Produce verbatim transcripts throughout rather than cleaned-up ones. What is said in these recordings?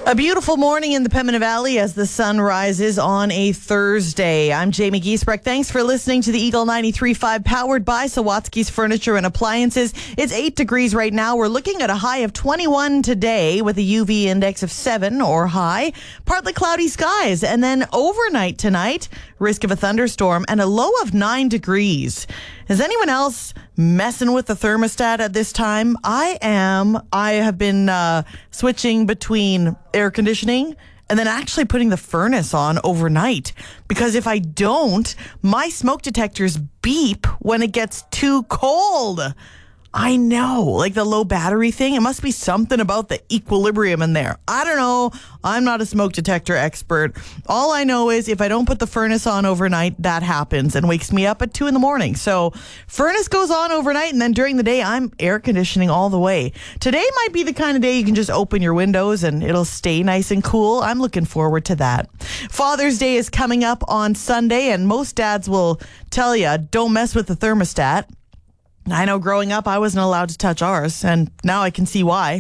A beautiful morning in the Pembina Valley as the sun rises on a Thursday. I'm Jamie Giesbrecht. Thanks for listening to the Eagle ninety-three point five, powered by Sawatsky's Furniture and Appliances. It's eight degrees right now. We're looking at a high of twenty-one today with a U V index of seven or high. Partly cloudy skies. And then overnight tonight, risk of a thunderstorm and a low of nine degrees. Is anyone else messing with the thermostat at this time? I am. I have been uh, switching between air conditioning and then actually putting the furnace on overnight. Because if I don't, my smoke detectors beep when it gets too cold. I know, like the low battery thing. It must be something about the equilibrium in there. I don't know. I'm not a smoke detector expert. All I know is if I don't put the furnace on overnight, that happens and wakes me up at two in the morning. So furnace goes on overnight, and then during the day, I'm air conditioning all the way. Today might be the kind of day you can just open your windows and it'll stay nice and cool. I'm looking forward to that. Father's Day is coming up on Sunday, and most dads will tell you, don't mess with the thermostat. I know growing up, I wasn't allowed to touch ours, and now I can see why.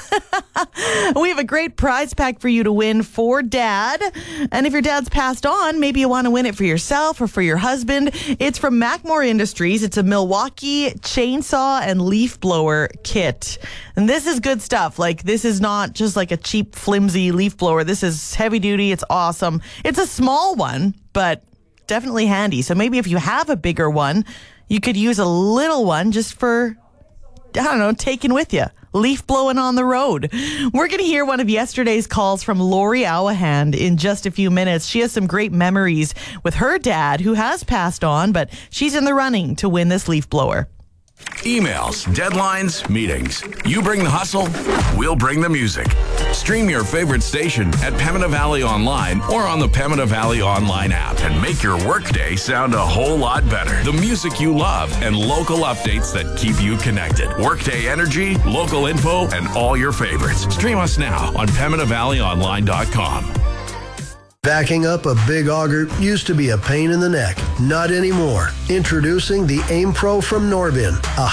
We have a great prize pack for you to win for Dad. And if your dad's passed on, maybe you want to win it for yourself or for your husband. It's from Mackmore Industries. It's a Milwaukee chainsaw and leaf blower kit. And this is good stuff. Like, this is not just like a cheap, flimsy leaf blower. This is heavy duty. It's awesome. It's a small one, but definitely handy. So maybe if you have a bigger one, you could use a little one just for, I don't know, taking with you. Leaf blowing on the road. We're going to hear one of yesterday's calls from Lori Awahand in just a few minutes. She has some great memories with her dad, who has passed on, but she's in the running to win this leaf blower. Emails, deadlines, meetings. You bring the hustle, we'll bring the music. Stream your favorite station at Pembina Valley Online or on the Pembina Valley Online app and make your workday sound a whole lot better. The music you love and local updates that keep you connected. Workday energy, local info, and all your favorites. Stream us now on Pembina Valley Online dot com. Backing up a big auger used to be a pain in the neck. Not anymore. Introducing the Aim Pro from Norbin, a